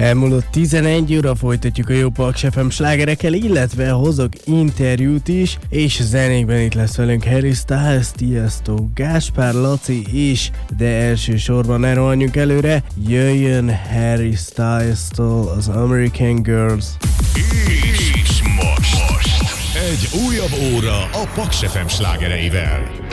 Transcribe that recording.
Elmúlott 11 óra, folytatjuk a jó Paks FM slágerekkel, illetve hozok interjút is, és zenékben itt lesz velünk Harry Styles, Tiesto, Gáspár, Laci is, de elsősorban ne rohanjunk előre, jöjjön Harry Styles-tól az American Girls. És most egy újabb óra a Paks FM slágereivel.